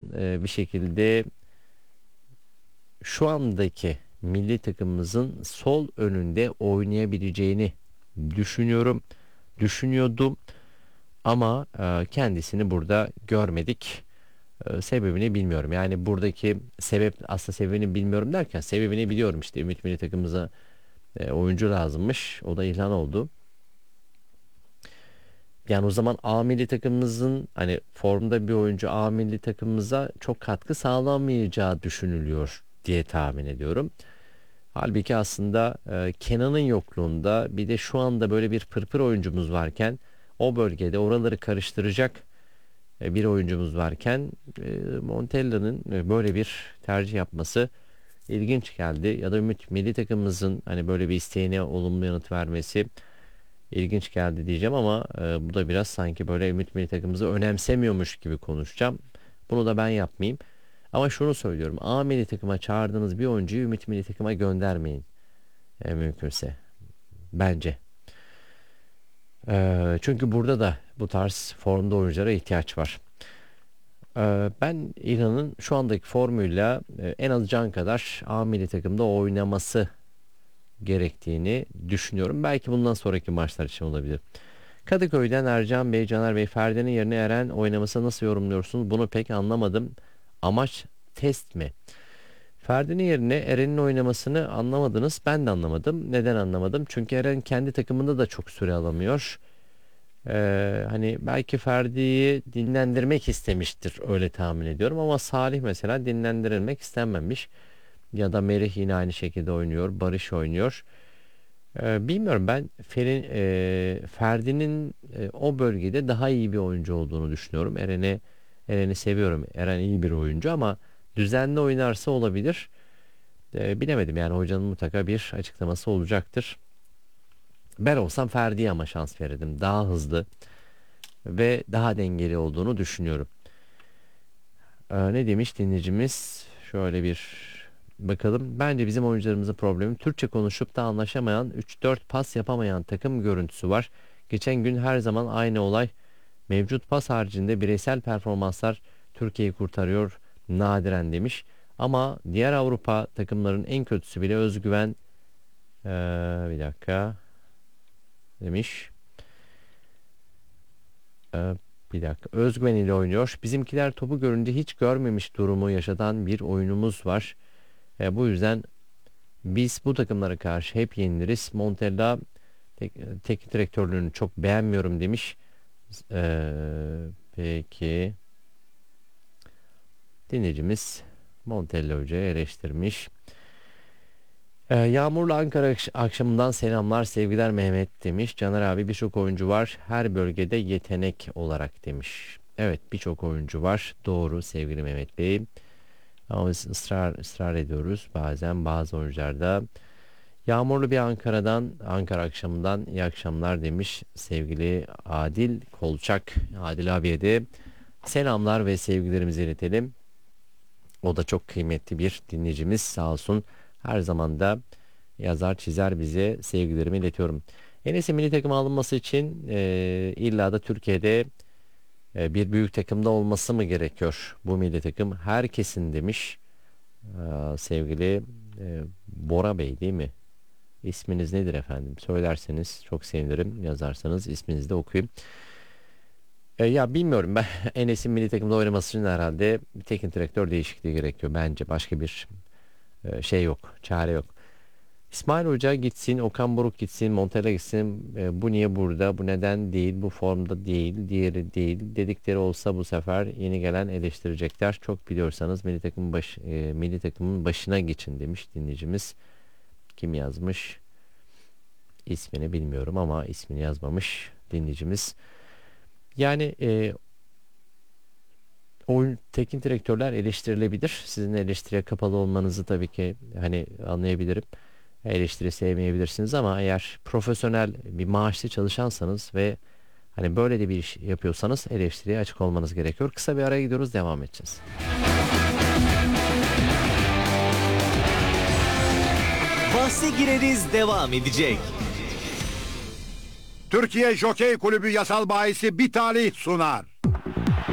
bir şekilde şu andaki milli takımımızın sol önünde oynayabileceğini düşünüyordum ama kendisini burada görmedik. Sebebini bilmiyorum. Yani buradaki aslında sebebini bilmiyorum derken sebebini biliyorum, işte Ümit milli takımımıza oyuncu lazımmış. O da ilan oldu. Yani o zaman A milli takımımızın hani formda bir oyuncu A milli takımımıza çok katkı sağlamayacağı düşünülüyor diye tahmin ediyorum. Halbuki aslında Kenan'ın yokluğunda bir de şu anda böyle bir pırpır oyuncumuz varken, o bölgede oraları karıştıracak bir oyuncumuz varken Montella'nın böyle bir tercih yapması ilginç geldi. Ya da Ümit milli takımımızın hani böyle bir isteğine olumlu yanıt vermesi ilginç geldi diyeceğim ama bu da biraz sanki böyle Ümit milli takımımızı önemsemiyormuş gibi konuşacağım. Bunu da ben yapmayayım. Ama şunu söylüyorum. A milli takıma çağırdığınız bir oyuncuyu Ümit milli takıma göndermeyin. Mümkünse. Bence. Çünkü burada da bu tarz formda oyunculara ihtiyaç var. Ben İran'ın şu andaki formuyla en az can kadar A milli takımda oynaması gerektiğini düşünüyorum. Belki bundan sonraki maçlar için olabilir. Kadıköy'den Ercan Bey, Caner Bey, Ferdi'nin yerine Eren oynaması nasıl yorumluyorsunuz? Bunu pek anlamadım. Amaç test mi? Ferdi'nin yerine Eren'in oynamasını anlamadınız. Ben de anlamadım. Neden anlamadım? Çünkü Eren kendi takımında da çok süre alamıyor. Hani belki Ferdi'yi dinlendirmek istemiştir, öyle tahmin ediyorum, ama Salih mesela dinlendirilmek istenmemiş. Ya da Merih yine aynı şekilde oynuyor. Barış oynuyor. Bilmiyorum, ben Ferdi'nin o bölgede daha iyi bir oyuncu olduğunu düşünüyorum. Eren'i seviyorum. Eren iyi bir oyuncu ama düzenli oynarsa olabilir. Bilemedim, yani hocanın mutlaka bir açıklaması olacaktır. Ben olsam Ferdi'ye ama şans verirdim. Daha hızlı ve daha dengeli olduğunu düşünüyorum. Ne demiş dinleyicimiz? Şöyle bir bakalım. Bence bizim oyuncularımızın problemi Türkçe konuşup da anlaşamayan, 3-4 pas yapamayan takım görüntüsü var. Geçen gün her zaman aynı olay. Mevcut pas haricinde bireysel performanslar Türkiye'yi kurtarıyor nadiren demiş. Ama diğer Avrupa takımlarının en kötüsü bile özgüven, bir dakika demiş. Ee, Bir dakika. Özgüven ile oynuyor. Bizimkiler topu görünce hiç görmemiş durumu yaşatan bir oyunumuz var. Bu yüzden biz bu takımlara karşı hep yeniliriz. Montella teknik direktörlüğünü çok beğenmiyorum demiş. Peki. Dinleyicimiz Montella Hoca'yı eleştirmiş. Yağmurlu Ankara akşamından selamlar, sevgiler Mehmet demiş. Caner abi, birçok oyuncu var her bölgede yetenek olarak demiş. Evet, birçok oyuncu var. Doğru sevgili Mehmet Bey. Ama biz ısrar ediyoruz bazen bazı oyuncularda. Yağmurlu bir Ankara akşamından iyi akşamlar demiş sevgili Adil Kolçak. Adil abiye de selamlar ve sevgilerimizi iletelim. O da çok kıymetli bir dinleyicimiz, sağ olsun. Her zaman da yazar çizer bize, sevgilerimi iletiyorum. Enes'in milli takıma alınması için illa da Türkiye'de bir büyük takımda olması mı gerekiyor bu milli takım? Herkesin demiş sevgili Bora Bey, değil mi? İsminiz nedir efendim? Söylerseniz çok sevinirim. Yazarsanız isminizi de okuyayım. Ya bilmiyorum, ben Enes'in milli takımda oynaması için herhalde bir teknik direktör değişikliği gerekiyor bence. Başka bir şey yok, çare yok. İsmail Hoca gitsin, Okan Buruk gitsin, Montella gitsin. Bu niye burada, bu neden değil, bu formda değil, diğeri değil dedikleri olsa bu sefer yeni gelen eleştirecekler. Çok biliyorsanız milli takımın başına geçin demiş dinleyicimiz. Kim yazmış? İsmini bilmiyorum ama ismini yazmamış dinleyicimiz. Yani oyun teknik direktörler eleştirilebilir. Sizin eleştiriye kapalı olmanızı tabii ki hani anlayabilirim. Eleştiri sevmeyebilirsiniz ama eğer profesyonel bir maaşlı çalışansanız ve hani böyle de bir iş yapıyorsanız eleştiriye açık olmanız gerekiyor. Kısa bir araya gidiyoruz, devam edeceğiz. Bahse gireriz devam edecek. Türkiye Jokey Kulübü yasal bahisi bir talih sunar.